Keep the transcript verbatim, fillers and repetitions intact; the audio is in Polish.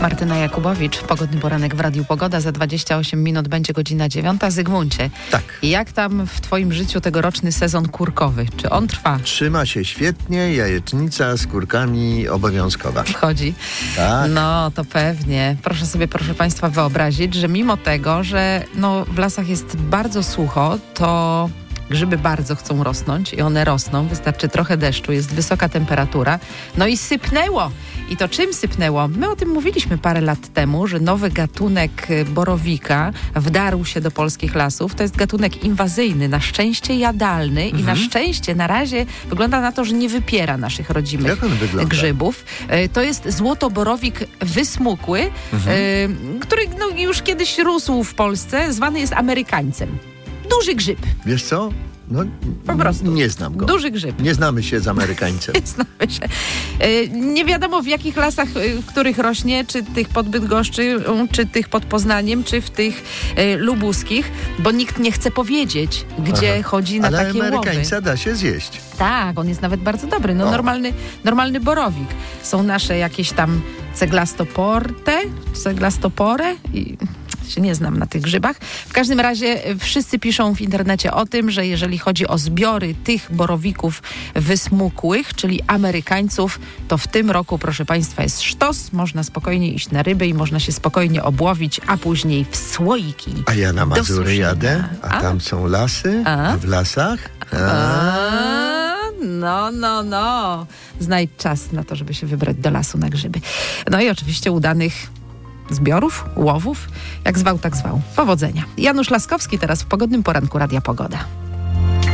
Martyna Jakubowicz, pogodny poranek w Radiu Pogoda. Za dwadzieścia osiem minut będzie godzina dziewiąta. Zygmuncie, tak. Jak tam w twoim życiu tegoroczny sezon kurkowy? Czy on trwa? Trzyma się świetnie, jajecznica z kurkami obowiązkowa. Wchodzi? Tak. No, to pewnie. Proszę sobie, proszę państwa, wyobrazić, że mimo tego, że no, w lasach jest bardzo sucho, to grzyby bardzo chcą rosnąć i one rosną. Wystarczy trochę deszczu, jest wysoka temperatura. No i sypnęło. I to czym sypnęło? My o tym mówiliśmy parę lat temu, że nowy gatunek borowika wdarł się do polskich lasów. To jest gatunek inwazyjny, na szczęście jadalny mhm. i na szczęście na razie wygląda na to, że nie wypiera naszych rodzimych Jak on wygląda? grzybów. To jest złotoborowik wysmukły, mhm. y, który no, już kiedyś rósł w Polsce, zwany jest amerykańcem. Duży grzyb. Wiesz co? No, po prostu. Nie znam go. Duży grzyb. Nie znamy się z Amerykańcem. Nie znamy się. Nie wiadomo w jakich lasach, w których rośnie, czy tych pod Bydgoszczy, czy tych pod Poznaniem, czy w tych lubuskich, bo nikt nie chce powiedzieć, gdzie Aha. chodzi na Ale takie łowy. Ale Amerykańca da się zjeść. Tak, on jest nawet bardzo dobry. No normalny, normalny borowik. Są nasze jakieś tam ceglastoporte, ceglastopore i... się nie znam na tych grzybach. W każdym razie wszyscy piszą w internecie o tym, że jeżeli chodzi o zbiory tych borowików wysmukłych, czyli Amerykańców, to w tym roku, proszę państwa, jest sztos. Można spokojnie iść na ryby i można się spokojnie obłowić, a później w słoiki. A ja na Mazury jadę, a, a tam są lasy, a, a w lasach? A. A. No, no, no. Znajdź czas na to, żeby się wybrać do lasu na grzyby. No i oczywiście udanych zbiorów, łowów. Jak zwał, tak zwał. Powodzenia. Janusz Laskowski teraz w pogodnym poranku Radia Pogoda.